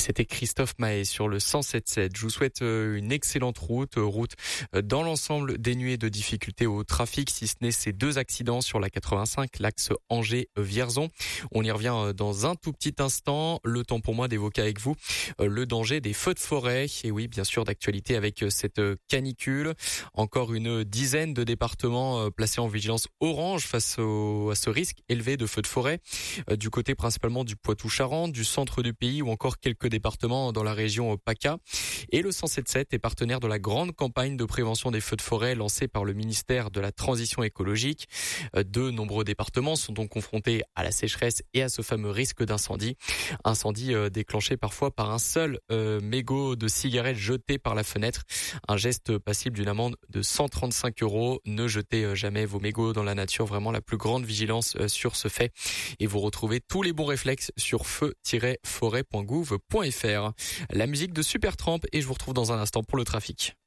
c'était Christophe Mahé sur le 107.7. Je vous souhaite une excellente route dans l'ensemble dénuée de difficultés au trafic, si ce n'est ces 2 accidents sur la 85, l'axe Angers-Vierzon. On y revient dans un tout petit instant. Le temps pour moi d'évoquer avec vous le danger des feux de forêt. Et oui, bien sûr, d'actualité avec cette canicule. Encore une dizaine de départements placés en vigilance orange face à ce risque élevé de feux de forêt. Du côté principalement du Poitou-Charentes, du centre du pays ou encore quelques départements dans la région PACA. Et le 107.7 est partenaire de la grande campagne de prévention des feux de forêt lancée par le ministère de la Transition écologique. De nombreux départements sont donc confrontés à la sécheresse et à ce fameux risque d'incendie. Incendie déclenché parfois par un seul mégot de cigarette jeté par la fenêtre. Un geste passible d'une amende de 135 €. Ne jetez jamais vos mégots dans la nature. Vraiment la plus grande vigilance sur ce fait. Et vous retrouvez tous les bons réflexes sur feu-forêt.gouv.fr. La musique de Supertramp et je vous retrouve dans un instant pour le trafic.